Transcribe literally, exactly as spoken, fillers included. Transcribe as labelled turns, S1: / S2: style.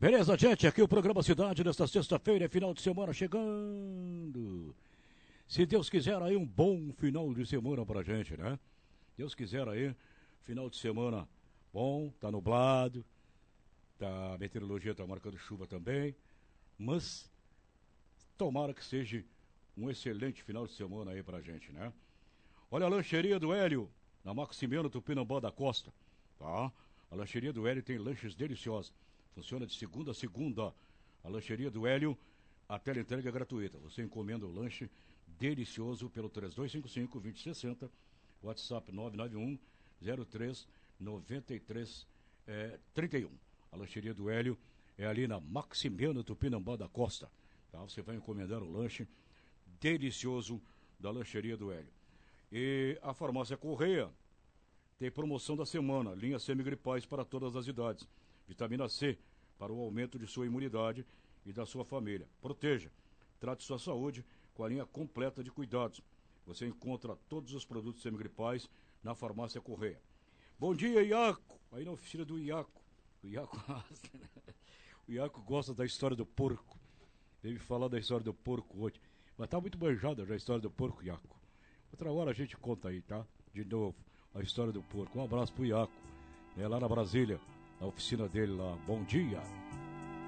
S1: Beleza, gente? Aqui o programa Cidade nesta sexta-feira, final de semana chegando. Se Deus quiser aí, um bom final de semana pra gente, né? Deus quiser aí, final de semana bom, tá nublado, tá, a meteorologia tá marcando chuva também, mas tomara que seja um excelente final de semana aí pra gente, né? Olha a lancheria do Hélio, na Maximiano Tupinambá da Costa, tá? A lancheria do Hélio tem lanches deliciosos. Funciona de segunda a segunda. A lancheria do Hélio, a teleentrega é gratuita. Você encomenda o lanche delicioso pelo três dois cinco cinco, dois zero seis zero, WhatsApp nove nove um, zero três, nove três, trinta e um. A lancheria do Hélio é ali na Maximiano Tupinambá da Costa. Tá? Você vai encomendar o lanche delicioso da lancheria do Hélio. E a farmácia Correia tem promoção da semana, linha semigripais para todas as idades. Vitamina C, para o aumento de sua imunidade e da sua família. Proteja, trate sua saúde com a linha completa de cuidados. Você encontra todos os produtos semigripais na farmácia Correia. Bom dia, Iaco! Aí na oficina do Iaco. O Iaco, o Iaco gosta da história do porco. Deve falar da história do porco hoje. Mas tá muito manjada já a história do porco, Iaco. Outra hora a gente conta aí, tá? De novo, a história do porco. Um abraço pro Iaco, né, lá na Brasília, na oficina dele lá. Bom dia!